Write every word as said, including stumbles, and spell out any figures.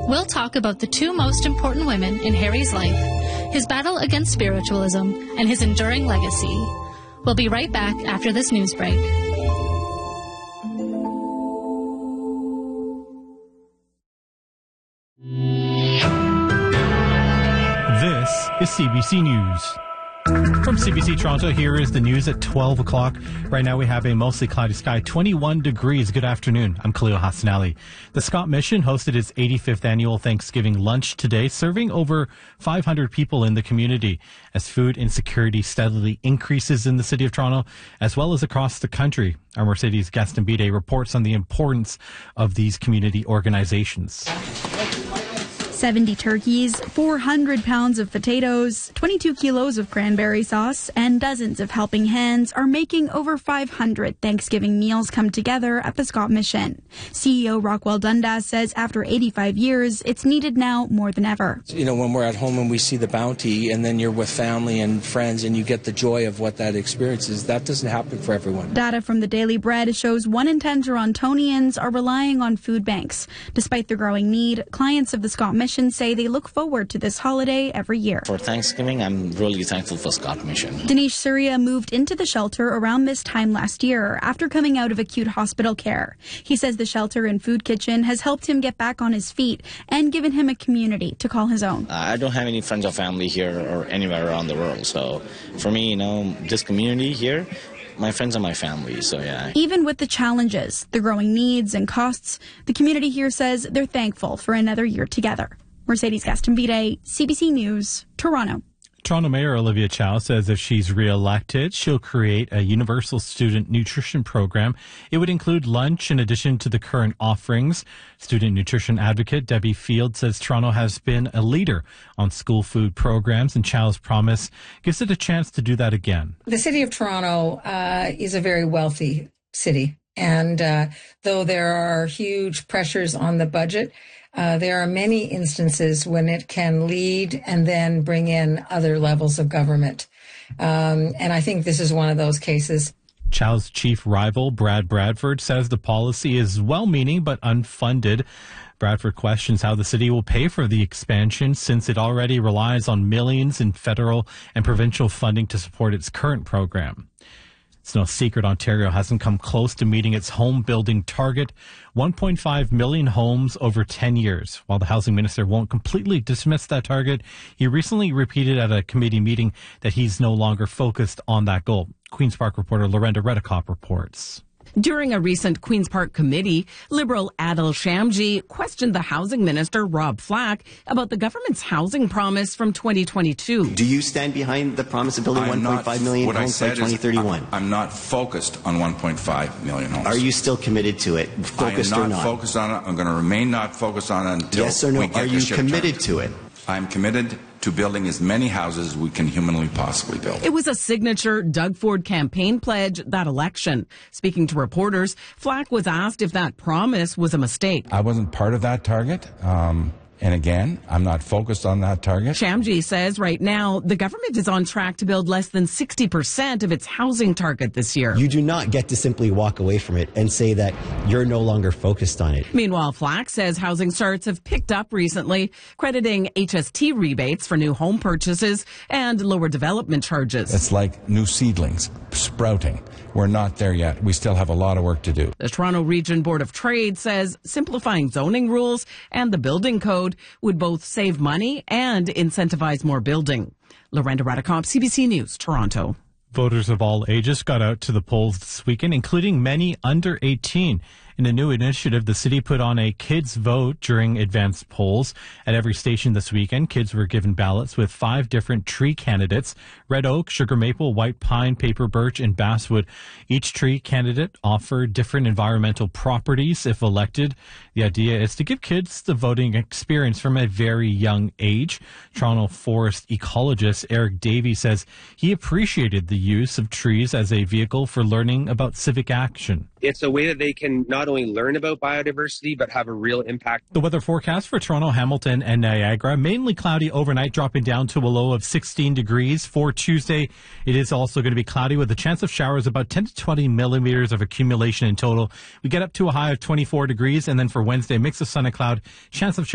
We'll talk about the two most important women in Harry's life, his battle against spiritualism, and his enduring legacy. We'll be right back after this news break. This is C B C News. From C B C Toronto, here is the news at twelve o'clock. Right now we have a mostly cloudy sky, twenty-one degrees. Good afternoon. I'm Khalil Hassanali. The Scott Mission hosted its eighty-fifth annual Thanksgiving lunch today, serving over five hundred people in the community as food insecurity steadily increases in the city of Toronto as well as across the country. Our Mercedes Gastambide reports on the importance of these community organizations. seventy turkeys, four hundred pounds of potatoes, twenty-two kilos of cranberry sauce, and dozens of helping hands are making over five hundred Thanksgiving meals come together at the Scott Mission. C E O Rockwell Dundas says after eighty-five years, it's needed now more than ever. You know, when we're at home and we see the bounty and then you're with family and friends and you get the joy of what that experience is, that doesn't happen for everyone. Data from the Daily Bread shows one in ten Torontonians are relying on food banks. Despite the growing need, clients of the Scott Mission say they look forward to this holiday every year. For Thanksgiving, I'm really thankful for Scott Mission. Dinesh Surya moved into the shelter around this time last year after coming out of acute hospital care. He says the shelter and food kitchen has helped him get back on his feet and given him a community to call his own. Uh, I don't have any friends or family here or anywhere around the world, so for me, you know, this community here, my friends are my family, so yeah. Even with the challenges, the growing needs and costs, the community here says they're thankful for another year together. Mercedes Gastambide, C B C News, Toronto. Toronto Mayor Olivia Chow says if she's re-elected, she'll create a universal student nutrition program. It would include lunch in addition to the current offerings. Student nutrition advocate Debbie Field says Toronto has been a leader on school food programs, and Chow's promise gives it a chance to do that again. The city of Toronto uh, is a very wealthy city, and uh, though there are huge pressures on the budget, Uh, there are many instances when it can lead and then bring in other levels of government. Um, and I think this is one of those cases. Chow's chief rival, Brad Bradford, says the policy is well-meaning but unfunded. Bradford questions how the city will pay for the expansion since it already relies on millions in federal and provincial funding to support its current program. It's no secret Ontario hasn't come close to meeting its home building target, one point five million homes over ten years. While the housing minister won't completely dismiss that target, he recently repeated at a committee meeting that he's no longer focused on that goal. Queen's Park reporter Lorenda Redekop reports. During a recent Queen's Park committee, Liberal Adil Shamji questioned the housing minister, Rob Flack, about the government's housing promise from twenty twenty-two. Do you stand behind the promise of building one point five million homes by twenty thirty-one? I'm not focused on one point five million homes. Are you still committed to it, focused I am or not not? focused on it. I'm going to remain not focused on it until yes or no? we get Are you the ship committed turned. to it? I'm committed to building as many houses as we can humanly possibly build. It was a signature Doug Ford campaign pledge that election. Speaking to reporters, Flack was asked if that promise was a mistake. I wasn't part of that target. Um, and again, I'm not focused on that target. Shamji says right now the government is on track to build less than sixty percent of its housing target this year. You do not get to simply walk away from it and say that you're no longer focused on it. Meanwhile, Flack says housing starts have picked up recently, crediting H S T rebates for new home purchases and lower development charges. It's like new seedlings sprouting. We're not there yet. We still have a lot of work to do. The Toronto Region Board of Trade says simplifying zoning rules and the building code would both save money and incentivize more building. Lorenda Redekop, C B C News, Toronto. Voters of all ages got out to the polls this weekend, including many under eighteen. In a new initiative, the city put on a kids vote during advanced polls. At every station this weekend, kids were given ballots with five different tree candidates: red oak, sugar maple, white pine, paper birch, and basswood. Each tree candidate offered different environmental properties if elected. The idea is to give kids the voting experience from a very young age. Toronto forest ecologist Eric Davey says he appreciated the use of trees as a vehicle for learning about civic action. It's a way that they can not only learn about biodiversity, but have a real impact. The weather forecast for Toronto, Hamilton, and Niagara: mainly cloudy overnight, dropping down to a low of sixteen degrees. For Tuesday, it is also going to be cloudy with a chance of showers, about ten to twenty millimeters of accumulation in total. We get up to a high of twenty-four degrees, and then for Wednesday, mix of sun and cloud, chance of showers